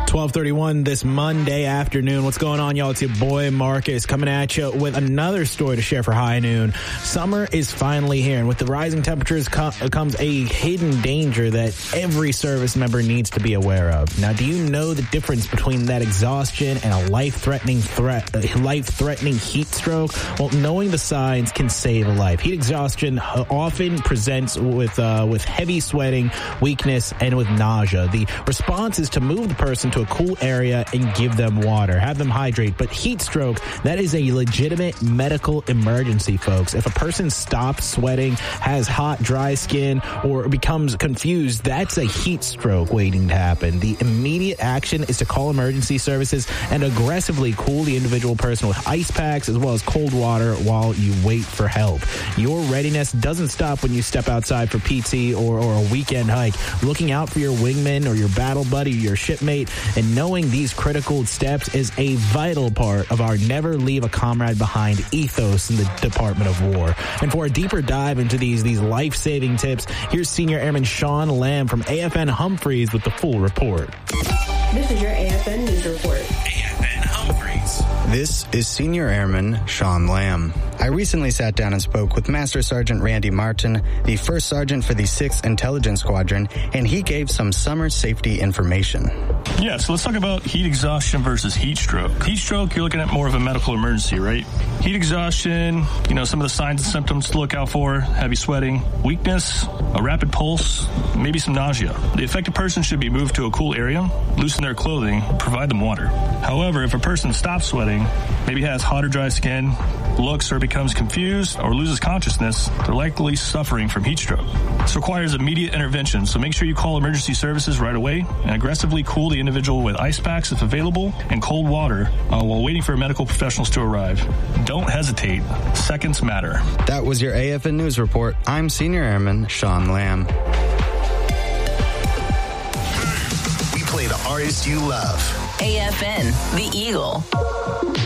12:31 this Monday afternoon. What's going on, y'all? It's your boy Marcus coming at you with another story to share for high noon. Summer is finally here, and with the rising temperatures comes a hidden danger that every service member needs to be aware of. Now, do you know the difference between that exhaustion and a life-threatening heat stroke? Well, knowing the signs can save a life. Heat exhaustion often presents with heavy sweating, weakness, and with nausea. The response is to move the person to a cool area and give them water, have them hydrate. But heat stroke, that is a legitimate medical emergency, folks. If a person stops sweating, has hot, dry skin, or becomes confused, that's a heat stroke waiting to happen. The immediate action is to call emergency services and aggressively cool the individual person with ice packs as well as cold water while you wait for help. Your readiness doesn't stop when you step outside for PT or a weekend hike. Looking out for your wingman or your battle buddy, your shipmate, and knowing these critical steps is a vital part of our never leave a comrade behind ethos in the Department of War. And for a deeper dive into these life-saving tips, here's Senior Airman Sean Lamb from AFN Humphreys with the full report. This is your AFN News Report. AFN Humphreys. This is Senior Airman Sean Lamb. I recently sat down and spoke with Master Sergeant Randy Martin, the first sergeant for the 6th Intelligence Squadron, and he gave some summer safety information. Yeah, so let's talk about heat exhaustion versus heat stroke. Heat stroke, you're looking at more of a medical emergency, right? Heat exhaustion, some of the signs and symptoms to look out for: heavy sweating, weakness, a rapid pulse, maybe some nausea. The affected person should be moved to a cool area, loosen their clothing, provide them water. However, if a person stops sweating, maybe has hot or dry skin, looks or becomes confused, or loses consciousness, they're likely suffering from heat stroke. This requires immediate intervention, so make sure you call emergency services right away and aggressively cool the individual with ice packs if available and cold water while waiting for medical professionals to arrive. Don't hesitate. Seconds matter. That was your AFN News Report. I'm Senior Airman Sean Lamb. We play the artists you love. AFN, the Eagle.